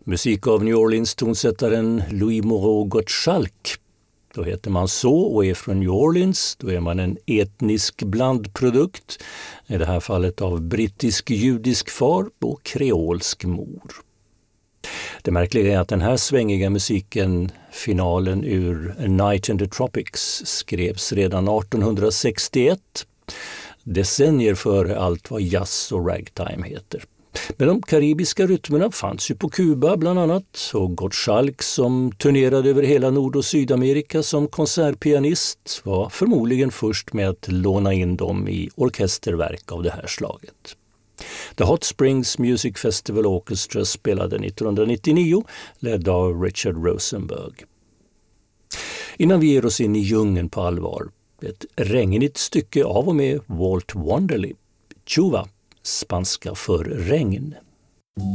Musik av New Orleans tonsättaren Louis Moreau Gottschalk. Då heter man så och är från New Orleans. Då är man en etnisk blandprodukt. I det här fallet av brittisk-judisk far och kreolsk mor. Det märkliga är att den här svängiga musiken, finalen ur A Night in the Tropics, skrevs redan 1861. Decennier före allt vad jazz och ragtime heter. Men de karibiska rytmerna fanns ju på Kuba bland annat, och Gottschalk som turnerade över hela Nord- och Sydamerika som konsertpianist var förmodligen först med att låna in dem i orkesterverk av det här slaget. The Hot Springs Music Festival Orchestra spelade 1999, ledd av Richard Rosenberg. Innan vi ger oss in i djungeln på allvar, ett regnigt stycke av och med Walt Wanderley, Chuva, spanska för regn.